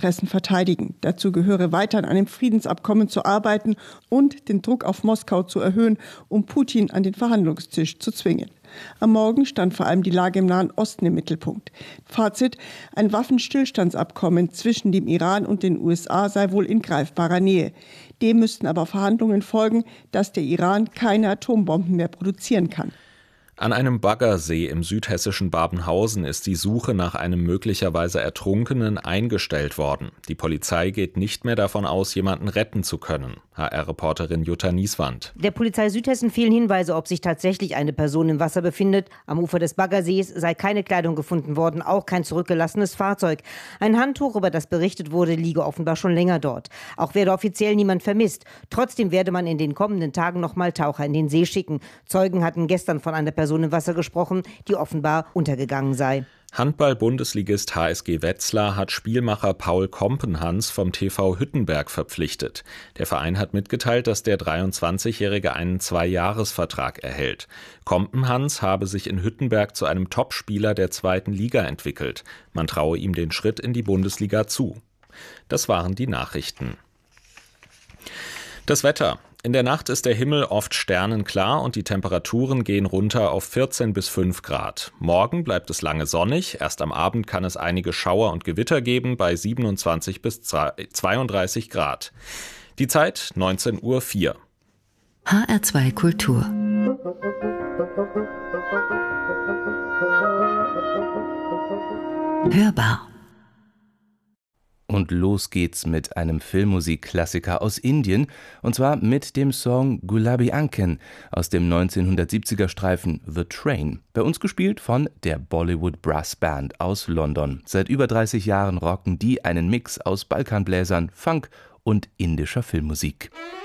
Interessen verteidigen. Dazu gehöre weiter an einem Friedensabkommen zu arbeiten und den Druck auf Moskau zu erhöhen, um Putin an den Verhandlungstisch zu zwingen. Am Morgen stand vor allem die Lage im Nahen Osten im Mittelpunkt. Fazit: Ein Waffenstillstandsabkommen zwischen dem Iran und den USA sei wohl in greifbarer Nähe. Dem müssten aber Verhandlungen folgen, dass der Iran keine Atombomben mehr produzieren kann. An einem Baggersee im südhessischen Babenhausen ist die Suche nach einem möglicherweise Ertrunkenen eingestellt worden. Die Polizei geht nicht mehr davon aus, jemanden retten zu können. HR-Reporterin Jutta Nieswand. Der Polizei Südhessen fehlen Hinweise, ob sich tatsächlich eine Person im Wasser befindet. Am Ufer des Baggersees sei keine Kleidung gefunden worden, auch kein zurückgelassenes Fahrzeug. Ein Handtuch, über das berichtet wurde, liege offenbar schon länger dort. Auch werde offiziell niemand vermisst. Trotzdem werde man in den kommenden Tagen nochmal Taucher in den See schicken. Zeugen hatten gestern von einer Person im Wasser gesprochen, die offenbar untergegangen sei. Handball-Bundesligist HSG Wetzlar hat Spielmacher Paul Kompenhans vom TV Hüttenberg verpflichtet. Der Verein hat mitgeteilt, dass der 23-Jährige einen 2-Jahres-Vertrag erhält. Kompenhans habe sich in Hüttenberg zu einem Topspieler der 2. Liga entwickelt. Man traue ihm den Schritt in die Bundesliga zu. Das waren die Nachrichten. Das Wetter. In der Nacht ist der Himmel oft sternenklar und die Temperaturen gehen runter auf 14 bis 5 Grad. Morgen bleibt es lange sonnig. Erst am Abend kann es einige Schauer und Gewitter geben bei 27 bis 32 Grad. Die Zeit 19:04 Uhr. HR2 Kultur. Hörbar. Und los geht's mit einem Filmmusikklassiker aus Indien, und zwar mit dem Song Gulabi Anken aus dem 1970er-Streifen The Train. Bei uns gespielt von der Bollywood Brass Band aus London. Seit über 30 Jahren rocken die einen Mix aus Balkanbläsern, Funk und indischer Filmmusik.